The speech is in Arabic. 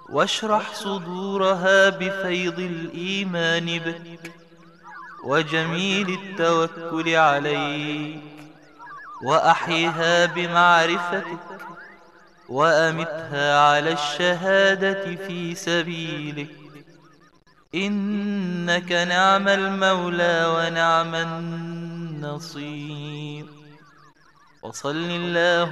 واشرح صدورها بفيض الإيمان بك وجميل التوكل عليك، وأحيها بمعرفتك، وأمتها على الشهادة في سبيلك، إنك نعم المولى ونعم النصير. وصل الله